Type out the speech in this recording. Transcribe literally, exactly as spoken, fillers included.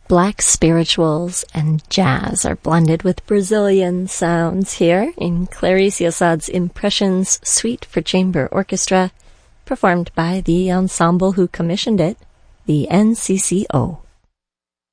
Black spirituals and jazz are blended with Brazilian sounds here in Clarice Assad's Impressions Suite for Chamber Orchestra, performed by the ensemble who commissioned it, the N C C O.